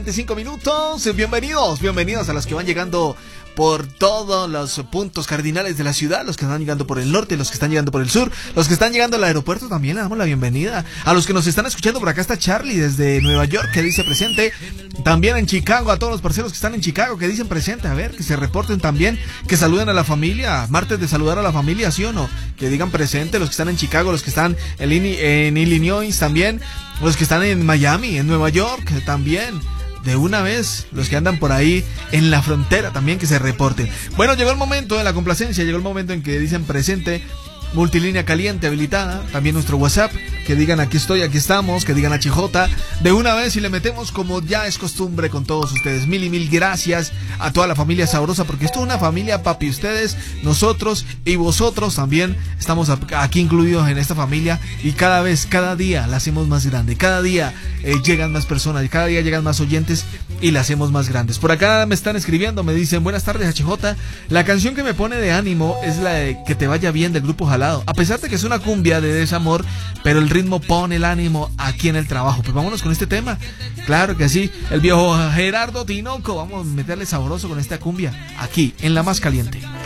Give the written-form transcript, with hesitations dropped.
5 minutos, bienvenidos a los que van llegando por todos los puntos cardinales de la ciudad, los que están llegando por el norte, los que están llegando por el sur, los que están llegando al aeropuerto, también le damos la bienvenida. A los que nos están escuchando por acá está Charlie desde Nueva York, que dice presente. También en Chicago, a todos los parceros que están en Chicago, que dicen presente, a ver, que se reporten también, que saluden a la familia, martes de saludar a la familia, ¿sí o no? Que digan presente los que están en Chicago, los que están en Illinois también, los que están en Miami, en Nueva York también. De una vez, los que andan por ahí en la frontera también, que se reporten. Bueno, llegó el momento de la complacencia, llegó el momento en que dicen presente. Multilínea caliente habilitada, también nuestro WhatsApp, que digan aquí estoy, aquí estamos, que digan HJ, de una vez y le metemos como ya es costumbre con todos ustedes. Mil y mil gracias a toda la familia sabrosa, porque esto es una familia, papi, ustedes, nosotros y vosotros también estamos aquí incluidos en esta familia, y cada vez, cada día la hacemos más grande, cada día llegan más personas, cada día llegan más oyentes y la hacemos más grandes. Por acá me están escribiendo, me dicen buenas tardes HJ, la canción que me pone de ánimo es la de Que te vaya bien del grupo Jalado. A pesar de que es una cumbia de desamor, pero el ritmo pone el ánimo aquí en el trabajo. Pues vámonos con este tema. Claro que sí, el viejo Gerardo Tinoco. Vamos a meterle sabroso con esta cumbia aquí en La Más Caliente.